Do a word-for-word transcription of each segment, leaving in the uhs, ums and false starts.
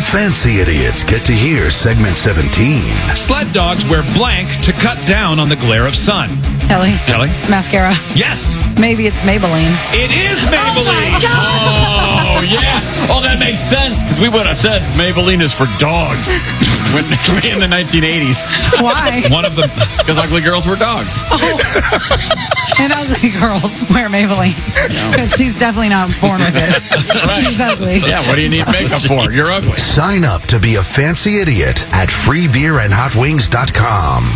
fancy idiots get to hear segment seventeen. Sled dogs wear blank to cut down on the glare of sun. Kelly. Kelly? Mascara. Yes. Maybe it's Maybelline. It is Maybelline. Oh, yeah. Oh, that makes sense, because we would have said Maybelline is for dogs when, in the nineteen eighties. Why? One of them. Because ugly girls were dogs. Oh. And ugly girls wear Maybelline. Because she's definitely not born with it. Right. She's ugly. Yeah, what do you need makeup for? You're ugly. Sign up to be a fancy idiot at free beer and hot wings dot com.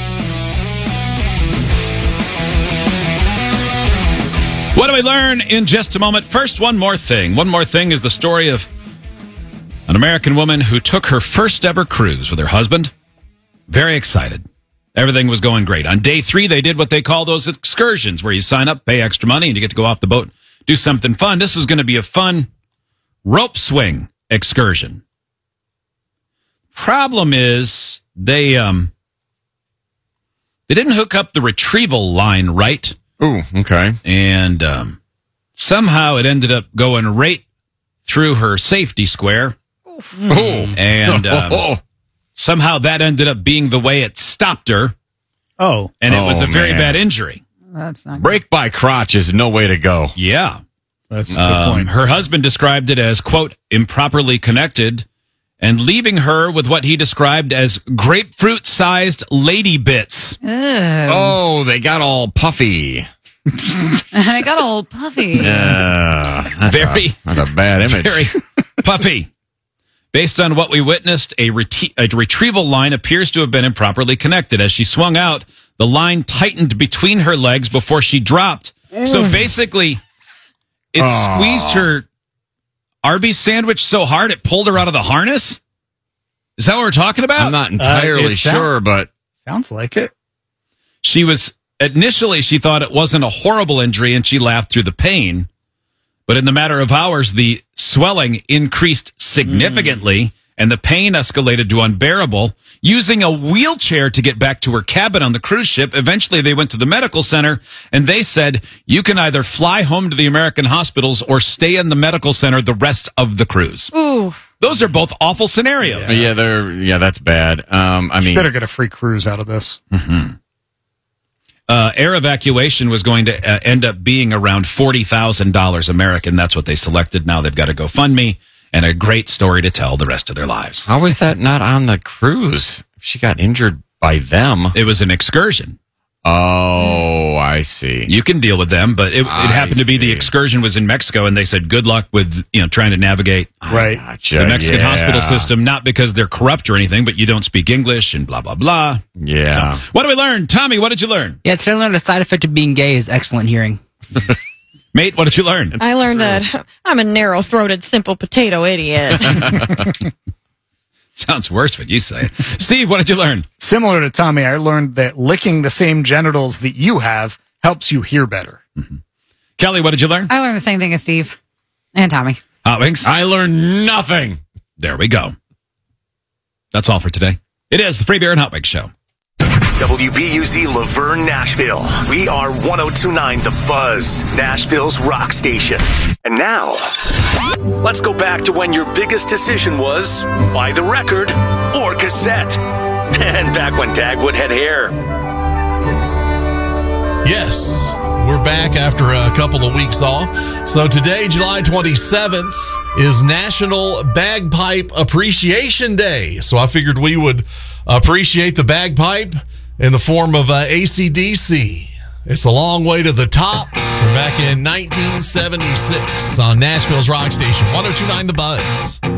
What do we learn in just a moment? First, one more thing. One more thing is the story of an American woman who took her first ever cruise with her husband. Very excited. Everything was going great. On day three, they did what they call those excursions, where you sign up, pay extra money, and you get to go off the boat, do something fun. This was going to be a fun rope swing excursion. Problem is, they um they didn't hook up the retrieval line right. Ooh, okay. And um, somehow it ended up going right through her safety square. Ooh. And um, somehow that ended up being the way it stopped her. Oh. And it was Oh, a very man. bad injury. That's not good. Break by crotch is no way to go. Yeah. That's a good Um, point. her husband described it as, quote, improperly connected, and leaving her with what he described as grapefruit-sized lady bits. Ew. Oh, they got all puffy. I got all puffy. Uh, that's Very- a, that's a bad image. Very puffy. Based on what we witnessed, a, reti- a retrieval line appears to have been improperly connected. As she swung out, the line tightened between her legs before she dropped. So basically, it Oh. squeezed her Arby's sandwich so hard it pulled her out of the harness? Is that what we're talking about? I'm not entirely it sound- sure, but Sounds like it. She was, initially, she thought it wasn't a horrible injury and she laughed through the pain. But in the matter of hours, the swelling increased significantly and the pain escalated to unbearable. Using a wheelchair to get back to her cabin on the cruise ship, eventually they went to the medical center and they said, you can either fly home to the American hospitals or stay in the medical center the rest of the cruise. Ooh. Those are both awful scenarios. yeah, they're yeah, that's bad. Um, I mean, Better get a free cruise out of this. Uh, air evacuation was going to uh, end up being around forty thousand dollars American. That's what they selected. Now they've got a GoFundMe and a great story to tell the rest of their lives. how was that not on the cruise? She got injured by them. It was an excursion. Oh, I see. You can deal with them, but it, it I happened to be the see. excursion was in Mexico, and they said good luck with you know trying to navigate Right. Gotcha, the Mexican yeah. hospital system. Not because they're corrupt or anything, but you don't speak English and blah blah blah. Yeah. What did we learn, Tommy? What did you learn, Yeah, today I learned a side effect of being gay is excellent hearing. mate? What did you learn? I learned that I'm a narrow-throated, simple potato idiot. Sounds worse when you say it. Steve, what did you learn? Similar to Tommy, I learned that licking the same genitals that you have helps you hear better. Kelly, what did you learn? I learned the same thing as Steve and Tommy. Hot Wings. I learned nothing. There we go. That's all for today. It is the Free Beer and Hot Wings Show. W B U Z Laverne, Nashville. We are one oh two point nine The Buzz, Nashville's rock station. And now, let's go back to when your biggest decision was buy the record or cassette. And back when Dagwood had hair. Yes, we're back after a couple of weeks off. So today, July twenty-seventh, is National Bagpipe Appreciation Day. So I figured we would appreciate the bagpipe in the form of uh, A C D C. It's a long way to the top. We're back in nineteen seventy-six on Nashville's rock station, one oh two point nine The Buzz.